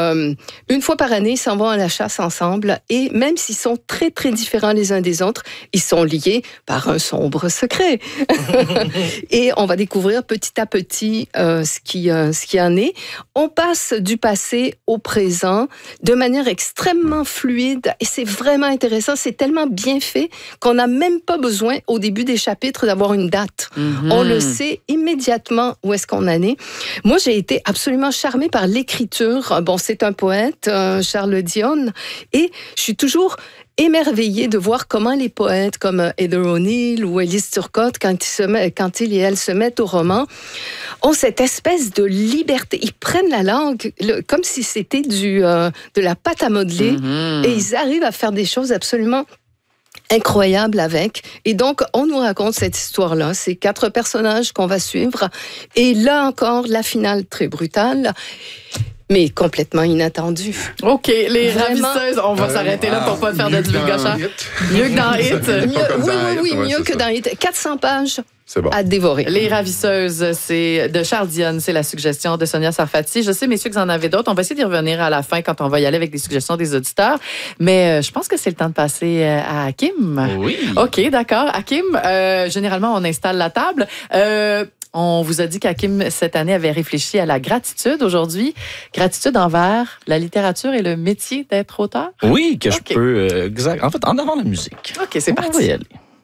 une fois par année, ils s'en vont à la chasse ensemble. Et même s'ils sont très, très différents les uns des autres, ils sont liés par un sombre secret. Et on va découvrir petit à petit ce qui en est. On passe du passé au présent de manière extrêmement fluide. Et c'est vraiment intéressant. C'est tellement bien fait qu'on n'a même pas besoin, au début des chapitres, d'avoir une date. On le sait immédiatement où est-ce qu'on en est. Moi, j'ai été absolument charmée par l'écriture. Bon, c'est un poète, Charles Dion, et je suis toujours émerveillée de voir comment les poètes comme Heather O'Neill ou Elise Turcotte, quand ils et elles se mettent au roman, ont cette espèce de liberté. Ils prennent la langue comme si c'était de la pâte à modeler et ils arrivent à faire des choses absolument incroyables avec. Et donc, on nous raconte cette histoire-là. C'est 4 personnages qu'on va suivre. Et là encore, la finale très brutale, mais complètement inattendue. OK, les ravisseuses, on va s'arrêter là pour pas faire de divulgation. Mieux que dans Hit. Oui, mieux que dans Hit. 400 pages. C'est bon. À dévorer. Les ravisseuses, c'est de Charles Dion, c'est la suggestion de Sonia Sarfati. Je sais, messieurs, que vous en avez d'autres. On va essayer d'y revenir à la fin quand on va y aller avec des suggestions des auditeurs. Mais je pense que c'est le temps de passer à Hakim. Oui. OK, d'accord. Hakim, généralement, on installe la table. On vous a dit qu'Hakim, cette année, avait réfléchi à la gratitude aujourd'hui. Gratitude envers la littérature et le métier d'être auteur? Oui, que je peux... exact. En fait, en avant la musique. OK, c'est parti. On va y aller.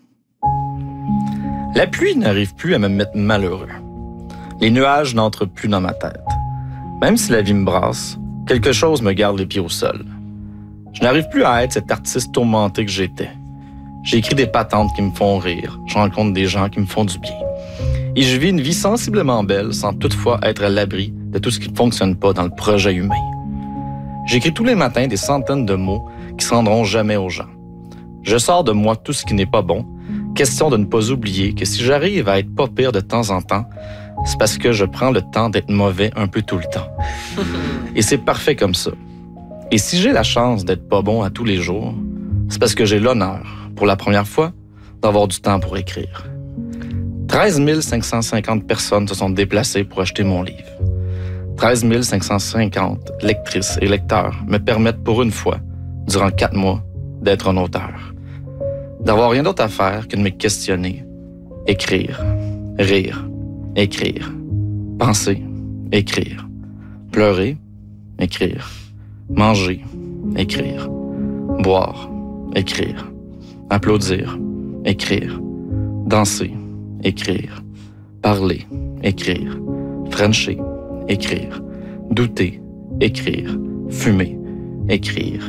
La pluie n'arrive plus à me mettre malheureux. Les nuages n'entrent plus dans ma tête. Même si la vie me brasse, quelque chose me garde les pieds au sol. Je n'arrive plus à être cet artiste tourmenté que j'étais. J'écris des patentes qui me font rire. Je rencontre des gens qui me font du bien. Et je vis une vie sensiblement belle sans toutefois être à l'abri de tout ce qui ne fonctionne pas dans le projet humain. J'écris tous les matins des centaines de mots qui ne se rendront jamais aux gens. Je sors de moi tout ce qui n'est pas bon. Question de ne pas oublier que si j'arrive à être pas pire de temps en temps, c'est parce que je prends le temps d'être mauvais un peu tout le temps. Et c'est parfait comme ça. Et si j'ai la chance d'être pas bon à tous les jours, c'est parce que j'ai l'honneur, pour la première fois, d'avoir du temps pour écrire. 13 550 personnes se sont déplacées pour acheter mon livre. 13 550 lectrices et lecteurs me permettent pour une fois, durant 4 mois, d'être un auteur. D'avoir rien d'autre à faire que de me questionner, écrire, rire, écrire, penser, écrire, pleurer, écrire, manger, écrire, boire, écrire, applaudir, écrire, danser, écrire, parler, écrire, frencher, écrire, douter, écrire, fumer, écrire.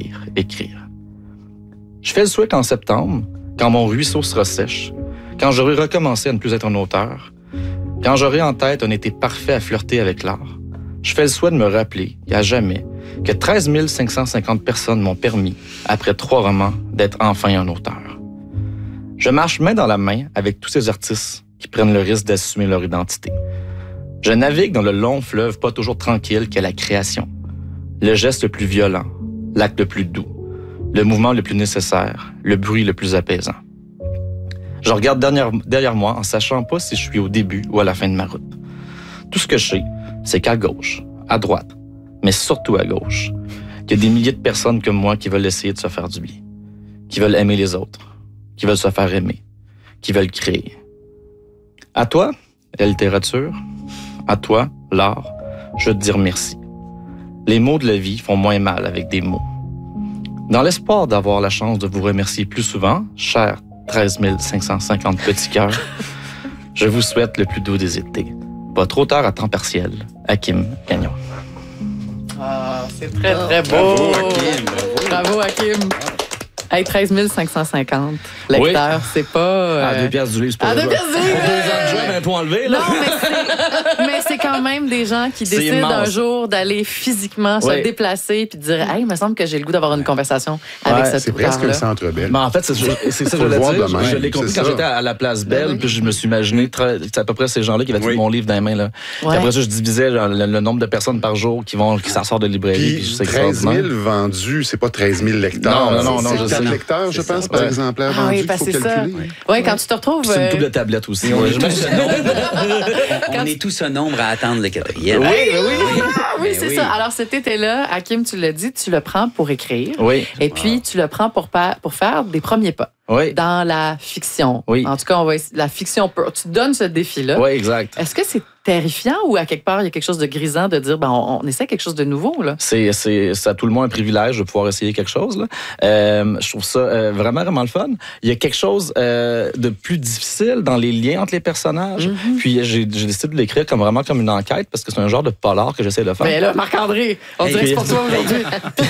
Je fais le souhait qu'en septembre, quand mon ruisseau sera sèche, quand j'aurai recommencé à ne plus être un auteur, quand j'aurai en tête un été parfait à flirter avec l'art, je fais le souhait de me rappeler, et à jamais, que 13 550 personnes m'ont permis, après 3 romans, d'être enfin un auteur. Je marche main dans la main avec tous ces artistes qui prennent le risque d'assumer leur identité. Je navigue dans le long fleuve pas toujours tranquille qu'est la création. Le geste le plus violent, l'acte le plus doux, le mouvement le plus nécessaire, le bruit le plus apaisant. Je regarde derrière moi en sachant pas si je suis au début ou à la fin de ma route. Tout ce que je sais, c'est qu'à gauche, à droite, mais surtout à gauche, il y a des milliers de personnes comme moi qui veulent essayer de se faire du bien, qui veulent aimer les autres, qui veulent se faire aimer, qui veulent créer. À toi, la littérature, à toi, l'art, je veux te dire merci. Les mots de la vie font moins mal avec des mots. Dans l'espoir d'avoir la chance de vous remercier plus souvent, chers 13 550 petits cœurs, je vous souhaite le plus doux des étés. Votre auteur à temps partiel, Hakim Gagnon. Ah, c'est très, très beau. Bravo, Hakim. Bravo, Hakim. Hey, 13 550 lecteurs, oui. C'est pas... À 2 piastres du livre, c'est pas... À 2 piastres du livre! 2 ans de jeu, mais pas enlevé, là. Non, mais c'est quand même des gens qui décident un jour d'aller physiquement se déplacer puis de dire « Hey, il me semble que j'ai le goût d'avoir une conversation avec cet auteur-là. » C'est presque le Centre Bell. Mais en fait, c'est ça que je voulais dire. Je l'ai compris quand j'étais à la place Belle, puis je me suis imaginé, c'est à peu près ces gens-là qui avaient tout mon livre dans les mains, là. Puis après ça, je divisais le nombre de personnes par jour qui s'en sortent de librairie. Puis 13 000 vendus, c'est pas 13 000 lecteurs. Non, je sais. 4 lecteurs, je pense, par exemplaire vendu, il faut calculer. Oui, quand tu te retrouves... C'est une double tablette aussi. Quand on est tous un nombre à attendre le 4e. Oui, c'est ça. Alors, cet été-là, Hakim, tu l'as dit, tu le prends pour écrire. Oui. Et puis, tu le prends pour faire des premiers pas. Oui. Dans la fiction. Oui. En tout cas, la fiction pure. Tu te donnes ce défi-là. Oui, exact. Est-ce que c'est terrifiant ou à quelque part, il y a quelque chose de grisant de dire, on essaie quelque chose de nouveau, là? C'est à tout le monde un privilège de pouvoir essayer quelque chose, là. Je trouve ça vraiment, vraiment le fun. Il y a quelque chose de plus difficile dans les liens entre les personnages. Puis j'ai décidé de l'écrire vraiment comme une enquête parce que c'est un genre de polar que j'essaie de faire. Mais là, Marc-André, on dirait que c'est pour toi aujourd'hui.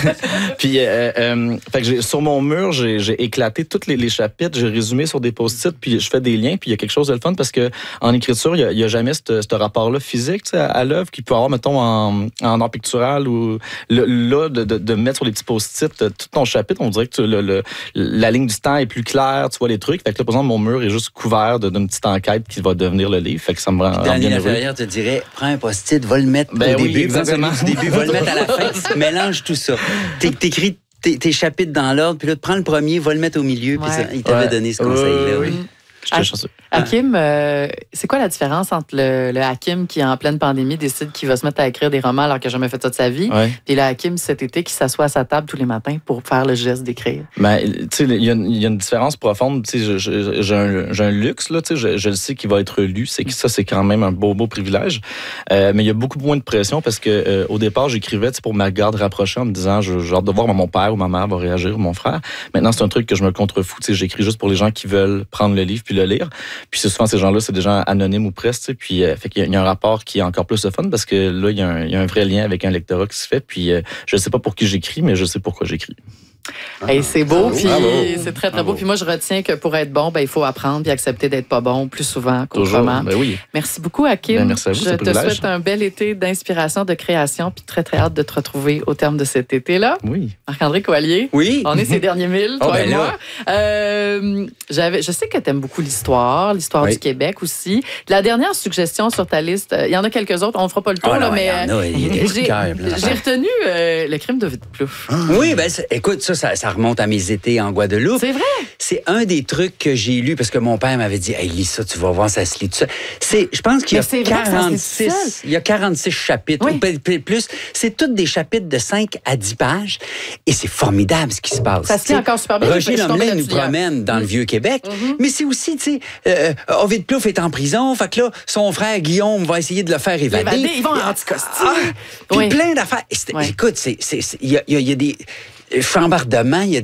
Puis, fait que sur mon mur, j'ai éclaté tous les chapitres, j'ai résumé sur des post-it, puis je fais des liens, puis il y a quelque chose de le fun parce que en écriture, il y a jamais ce rapport-là physique à l'œuvre qu'il peut avoir, mettons, en art pictural ou là, de mettre sur les petits post-it tout ton chapitre, on dirait que la ligne du temps est plus claire, tu vois les trucs. Fait que là, par exemple, mon mur est juste couvert d'une petite enquête qui va devenir le livre. Fait que ça me rend bien heureux. Daniel te dirait, prends un post-it, va le mettre au début, exactement. Va le mettre à la fin, mélange tout ça. T'écris tes chapitres dans l'ordre, puis là, tu prends le premier, va le mettre au milieu, puis il t'avait donné ce conseil-là. Oui. Je suis chanceux. Hakim, c'est quoi la différence entre le Hakim qui, en pleine pandémie, décide qu'il va se mettre à écrire des romans alors qu'il n'a jamais fait ça de sa vie, et le Hakim cet été qui s'assoit à sa table tous les matins pour faire le geste d'écrire? Ben, tu sais, il y a une différence profonde. Tu sais, j'ai un luxe, là, tu sais, je le sais qu'il va être lu. Ça, c'est quand même un beau privilège. Mais il y a beaucoup moins de pression parce que au départ, j'écrivais pour ma garde rapprochée en me disant, j'ai hâte de voir comment mon père ou ma mère va réagir, ou mon frère. Maintenant, c'est un truc que je me contrefous. Tu sais, j'écris juste pour les gens qui veulent prendre le livre puis le lire. Puis c'est souvent ces gens-là, c'est des gens anonymes ou presque. Puis fait qu'il y a un rapport qui est encore plus de fun parce que là, il y a un vrai lien avec un lectorat qui se fait. Puis je ne sais pas pour qui j'écris, mais je sais pourquoi j'écris. Hey, c'est beau, puis c'est très, très beau. Puis moi, je retiens que pour être bon, il faut apprendre puis accepter d'être pas bon plus souvent qu'autrement. Ben oui. Merci beaucoup, Hakim. Merci à vous, je te souhaite un bel été d'inspiration, de création, puis très, très hâte de te retrouver au terme de cet été-là. Oui. Marc-André Coallier. Oui. On est ces derniers 1000, toi et moi. Je sais que tu aimes beaucoup l'histoire du Québec aussi. La dernière suggestion sur ta liste, il y en a quelques autres, on ne fera pas le tour, mais j'ai retenu le crime d'Ovid Plouffe. Oui, écoute, ça remonte à mes étés en Guadeloupe. C'est vrai? C'est un des trucs que j'ai lu parce que mon père m'avait dit, hey, lis ça, tu vas voir, ça se lit tout ça. Je pense qu'il y a 46 chapitres, ou plus. C'est tous des chapitres de 5 à 10 pages et c'est formidable ce qui se passe. Ça se lit encore super bien. Roger Lemelin nous promène dans le Vieux-Québec, mais c'est aussi, tu sais, Ovid Plouffe est en prison, fait que là, son frère Guillaume va essayer de le faire évader. Ils vont en anticostume. Puis plein d'affaires. Écoute, il y a des chambardements, il y a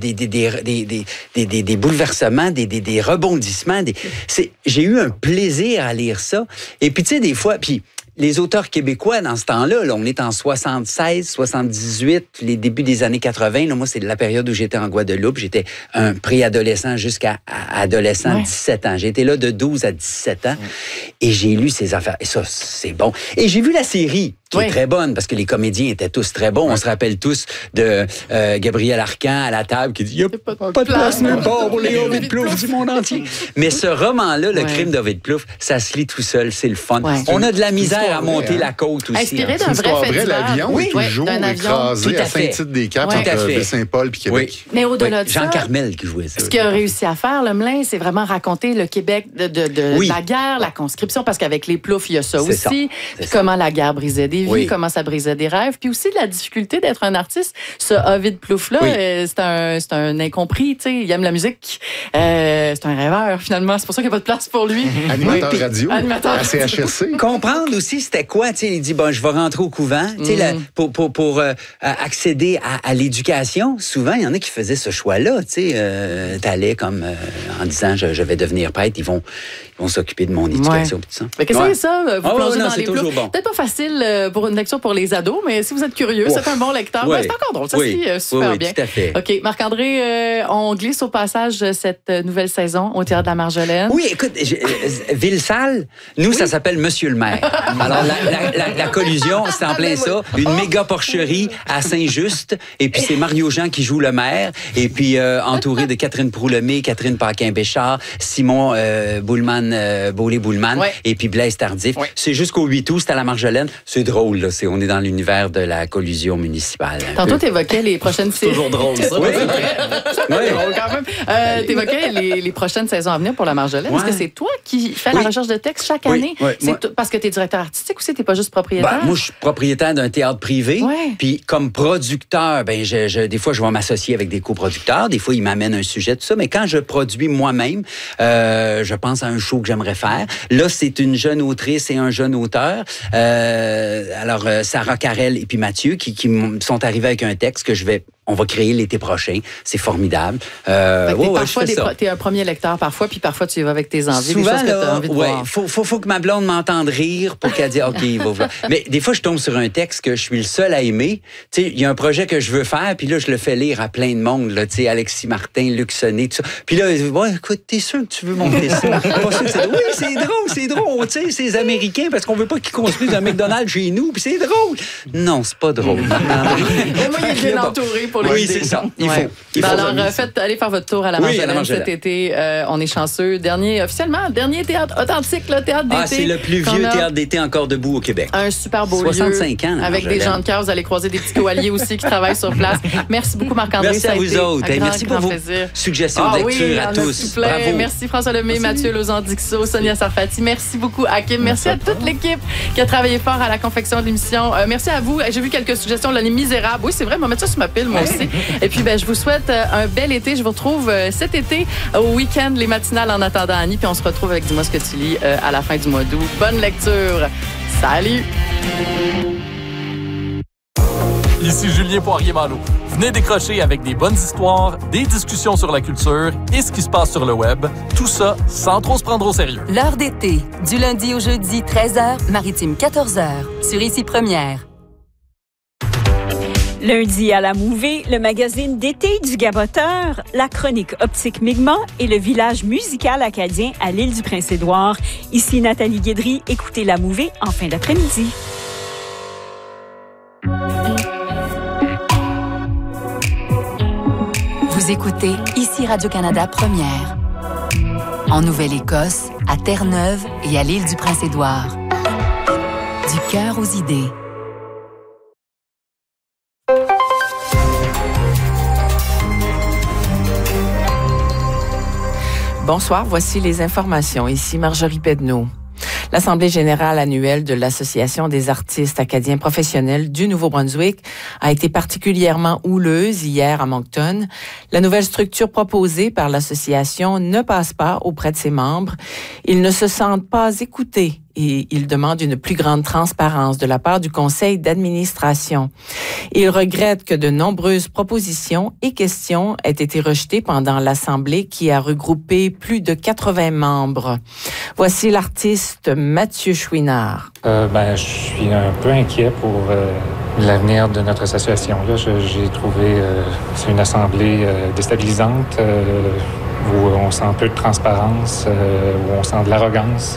des bouleversements, des rebondissements. J'ai eu un plaisir à lire ça. Et puis, tu sais, des fois, les auteurs québécois, dans ce temps-là, on est en 76, 78, les débuts des années 80. Là, moi, c'est la période où j'étais en Guadeloupe. J'étais un préadolescent jusqu'à adolescent, 17 ans. J'ai été là de 12 à 17 ans et j'ai lu ces affaires. Et ça, c'est bon. Et j'ai vu la série qui est très bonne parce que les comédiens étaient tous très bons. On se rappelle tous de Gabriel Arcan à la table qui dit « Il n'y a pas de place nulle part pour les Ovid Plouffe du monde entier. » Mais ce roman-là, Le crime d'Ovid Plouffe, ça se lit tout seul. C'est le fun. On a de la misère à monter la côte aussi. Inspiré d'un vrai fait l'avion est toujours écrasé à Saint-Tite-des-Caps entre Baie-Saint-Paul et Québec. Mais au-delà de ça, Jean Carmel qui jouait ça. Ce qu'il a réussi à faire, Lemelin, c'est vraiment raconter le Québec de la guerre, la conscription, parce qu'avec les Plouffe, il y a ça aussi. Comment la guerre brisait des vies, comment ça brisait des rêves, puis aussi la difficulté d'être un artiste. Ce Ovid Plouffe-là, c'est un incompris, tu sais, il aime la musique. C'est un rêveur, finalement. C'est pour ça qu'il n'y a pas de place pour lui. Animateur radio, à CHRC. Comprendre aussi c'était quoi, tu sais, il dit, je vais rentrer au couvent, tu sais, pour accéder à l'éducation. Souvent, il y en a qui faisaient ce choix-là, tu sais, t'allais comme en disant, je vais devenir prêtre, ils vont s'occuper de mon éducation. Mais qu'est-ce que c'est ça, vous plongez dans les Plouffe? Bon. Peut-être pas facile pour une lecture pour les ados, mais si vous êtes curieux, c'est un bon lecteur. C'est encore drôle, ça se lit super bien. Tout à fait. OK, Marc-André, on glisse au passage cette nouvelle saison au Théâtre de la Marjolaine. Oui, écoute, Ville-Salle, nous, ça s'appelle Monsieur le maire. Alors, la collusion, c'est en plein ça. Une méga porcherie à Saint-Just. Et puis, c'est Mario Jean qui joue le maire. Et puis, entouré de Catherine Proulemé, Catherine Paquin-Béchard, Simon Boulay-Boulman, et puis Blaise Tardif. C'est jusqu'au 8 août, c'est à la Marjolaine. C'est drôle. drôle. Là. On est dans l'univers de la collusion municipale. Tantôt, tu évoquais les prochaines saisons. Toujours drôle, ça. Oui, drôle quand même. Tu évoquais les prochaines saisons à venir pour la Marjolaine. Est-ce que c'est toi qui fais la recherche de texte chaque année? Parce que tu es directeur artistique ou tu n'es pas juste propriétaire? Moi, je suis propriétaire d'un théâtre privé. Puis comme producteur, des fois, je vais m'associer avec des coproducteurs. Des fois, ils m'amènent un sujet, tout ça. Mais quand je produis moi-même, je pense à un show que j'aimerais faire. Là, c'est une jeune autrice et un jeune auteur. Alors, Sarah Carrel et puis Mathieu qui sont arrivés avec un texte que on va créer l'été prochain. C'est formidable. Parfois, tu es un premier lecteur parfois, puis parfois, tu y vas avec tes envies, souvent, des choses que tu as envie de voir. Faut que ma blonde m'entende rire pour qu'elle dise « OK, il va voir ». Mais des fois, je tombe sur un texte que je suis le seul à aimer. Tu sais, il y a un projet que je veux faire, puis là, je le fais lire à plein de monde. Là, tu sais, Alexis Martin, Luc Sonnet, tout ça. Puis là, écoute, t'es sûr que tu veux monter ça? Pas sûr que c'est drôle. Oui, c'est drôle. Tu sais, c'est les Américains, parce qu'on veut pas qu'ils construisent un McDonald's chez nous, puis c'est drôle. Non, c'est pas drôle. Mais moi, il est bien entouré pour les Oui, c'est ça. Il faut. Alors, allez faire votre tour à la Marjolaine cet été. On est chanceux. Officiellement, dernier théâtre authentique, le théâtre d'été. C'est le plus vieux théâtre d'été encore debout au Québec. Un super beau 65 ans, avec des gens de cœur. Vous allez croiser des petits coaliers aussi qui travaillent sur place. Merci beaucoup, Marc-André. Merci à vous autres. Merci pour vos suggestions de lecture à tous. Bravo. Merci François Lemay, Mathieu Lauzon-Dixot, Sonia Sarfati. Merci beaucoup, Hakim. Merci à toute l'équipe qui a travaillé fort à la confection de l'émission. Merci à vous. J'ai vu quelques suggestions. Les Misérables. Oui, c'est vrai. Je vais mettre ça sur ma pile, moi aussi. Et puis, je vous souhaite un bel été. Je vous retrouve cet été au week-end, les matinales en attendant Annie. Puis on se retrouve avec Dis-moi ce que tu lis à la fin du mois d'août. Bonne lecture. Salut! Ici Julien Poirier-Malo. Venez décrocher avec des bonnes histoires, des discussions sur la culture et ce qui se passe sur le web. Tout ça sans trop se prendre au sérieux. L'heure d'été, du lundi au jeudi, 13h, Maritime 14h, sur Ici Première. Lundi à la Mouvée, le magazine d'été du Gaboteur, la chronique Optique Mi'kmaq et le village musical acadien à l'île du Prince-Édouard. Ici Nathalie Guédry, écoutez la Mouvée en fin d'après-midi. Vous écoutez Ici Radio-Canada Première. En Nouvelle-Écosse, à Terre-Neuve et à l'île du Prince-Édouard. Du cœur aux idées. Bonsoir, voici les informations. Ici Marjorie Pedneau. L'Assemblée générale annuelle de l'Association des artistes acadiens professionnels du Nouveau-Brunswick a été particulièrement houleuse hier à Moncton. La nouvelle structure proposée par l'association ne passe pas auprès de ses membres. Ils ne se sentent pas écoutés et ils demandent une plus grande transparence de la part du conseil d'administration. Ils regrettent que de nombreuses propositions et questions aient été rejetées pendant l'Assemblée qui a regroupé plus de 80 membres. Voici l'artiste Mathieu Chouinard. Je suis un peu inquiet pour l'avenir de notre association. Là, j'ai trouvé c'est une assemblée déstabilisante. Où on sent un peu de transparence, où on sent de l'arrogance.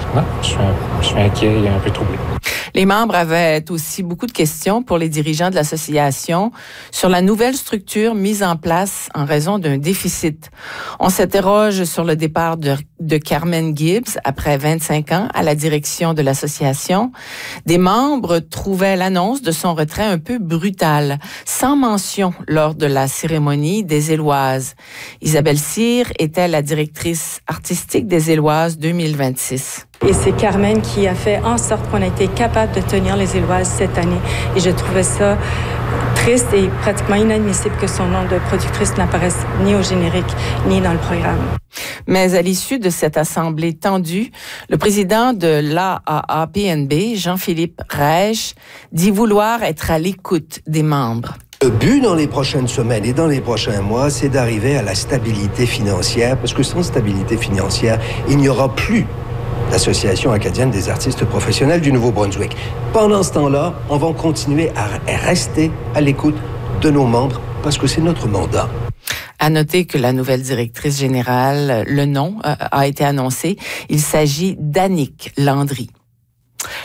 Je suis inquiet et un peu troublé. Les membres avaient aussi beaucoup de questions pour les dirigeants de l'association sur la nouvelle structure mise en place en raison d'un déficit. On s'interroge sur le départ de Carmen Gibbs après 25 ans à la direction de l'association. Des membres trouvaient l'annonce de son retrait un peu brutale, sans mention lors de la cérémonie des Éloises. Isabelle Cyr était la directrice artistique des Éloises 2026. Et c'est Carmen qui a fait en sorte qu'on a été capable de tenir les Éloises cette année. Et je trouvais ça triste et pratiquement inadmissible que son nom de productrice n'apparaisse ni au générique, ni dans le programme. Mais à l'issue de cette assemblée tendue, le président de l'AAAPNB, Jean-Philippe Rèche, dit vouloir être à l'écoute des membres. Le but dans les prochaines semaines et dans les prochains mois, c'est d'arriver à la stabilité financière, parce que sans stabilité financière, il n'y aura plus l'Association acadienne des artistes professionnels du Nouveau-Brunswick. Pendant ce temps-là, on va continuer à rester à l'écoute de nos membres, parce que c'est notre mandat. À noter que la nouvelle directrice générale, le nom a été annoncé. Il s'agit d'Annick Landry.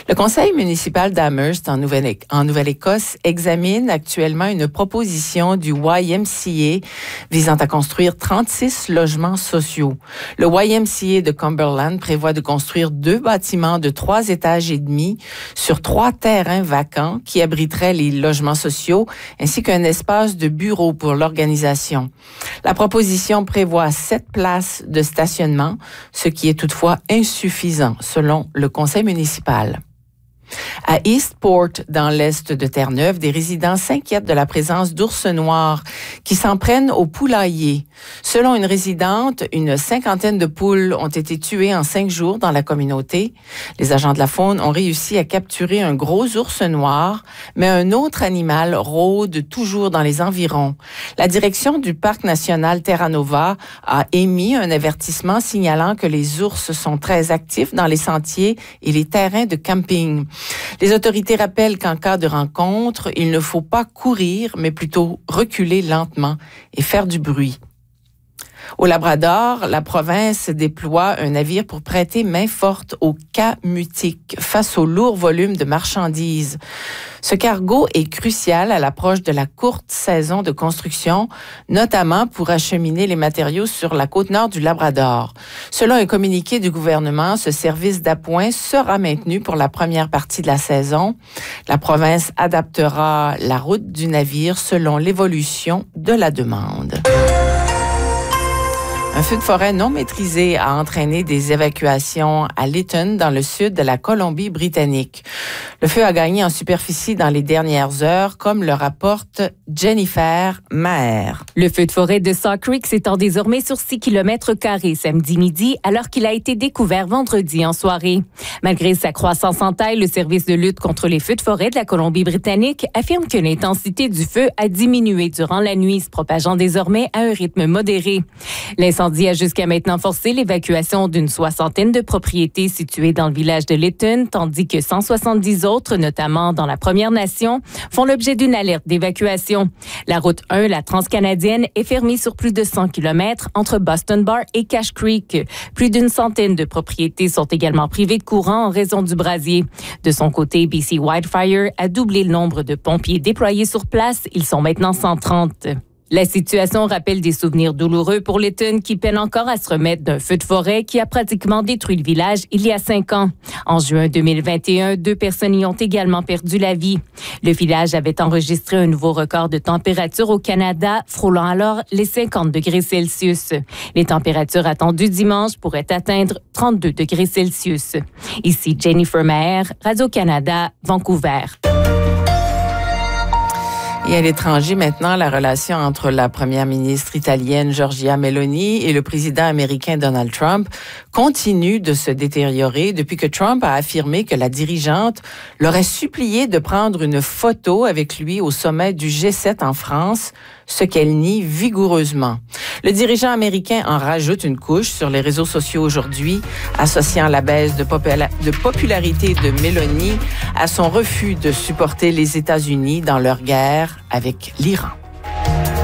Le conseil municipal d'Amherst, en Nouvelle-Écosse, examine actuellement une proposition du YMCA visant à construire 36 logements sociaux. Le YMCA de Cumberland prévoit de construire 2 bâtiments de 3 étages et demi sur 3 terrains vacants qui abriteraient les logements sociaux ainsi qu'un espace de bureau pour l'organisation. La proposition prévoit 7 places de stationnement, ce qui est toutefois insuffisant selon le conseil municipal. À Eastport, dans l'est de Terre-Neuve, des résidents s'inquiètent de la présence d'ours noirs qui s'en prennent aux poulaillers. Selon une résidente, une 50aine de poules ont été tuées en 5 jours dans la communauté. Les agents de la faune ont réussi à capturer un gros ours noir, mais un autre animal rôde toujours dans les environs. La direction du parc national Terra Nova a émis un avertissement signalant que les ours sont très actifs dans les sentiers et les terrains de camping. Les autorités rappellent qu'en cas de rencontre, il ne faut pas courir, mais plutôt reculer lentement et faire du bruit. Au Labrador, la province déploie un navire pour prêter main forte au Cas-Mutique face au lourd volume de marchandises. Ce cargo est crucial à l'approche de la courte saison de construction, notamment pour acheminer les matériaux sur la côte nord du Labrador. Selon un communiqué du gouvernement, ce service d'appoint sera maintenu pour la première partie de la saison. La province adaptera la route du navire selon l'évolution de la demande. Un feu de forêt non maîtrisé a entraîné des évacuations à Lytton, dans le sud de la Colombie-Britannique. Le feu a gagné en superficie dans les dernières heures, comme le rapporte Jennifer Maher. Le feu de forêt de Saw Creek s'étend désormais sur 6 km² samedi midi, alors qu'il a été découvert vendredi en soirée. Malgré sa croissance en taille, le service de lutte contre les feux de forêt de la Colombie-Britannique affirme que l'intensité du feu a diminué durant la nuit, se propageant désormais à un rythme modéré. L'incendie a jusqu'à maintenant forcé l'évacuation d'une 60aine de propriétés situées dans le village de Lytton, tandis que 170 autres, notamment dans la Première Nation, font l'objet d'une alerte d'évacuation. La route 1, la transcanadienne, est fermée sur plus de 100 km entre Boston Bar et Cache Creek. Plus d'une centaine de propriétés sont également privées de courant en raison du brasier. De son côté, BC Wildfire a doublé le nombre de pompiers déployés sur place. Ils sont maintenant 130. La situation rappelle des souvenirs douloureux pour Lytton qui peine encore à se remettre d'un feu de forêt qui a pratiquement détruit le village il y a 5 ans. En juin 2021, 2 personnes y ont également perdu la vie. Le village avait enregistré un nouveau record de température au Canada, frôlant alors les 50 degrés Celsius. Les températures attendues dimanche pourraient atteindre 32 degrés Celsius. Ici Jennifer Maher, Radio-Canada, Vancouver. Et à l'étranger, maintenant, la relation entre la première ministre italienne Giorgia Meloni et le président américain Donald Trump continue de se détériorer depuis que Trump a affirmé que la dirigeante l'aurait supplié de prendre une photo avec lui au sommet du G7 en France, ce qu'elle nie vigoureusement. Le dirigeant américain en rajoute une couche sur les réseaux sociaux aujourd'hui, associant la baisse de popularité de Meloni à son refus de supporter les États-Unis dans leur guerre avec l'Iran.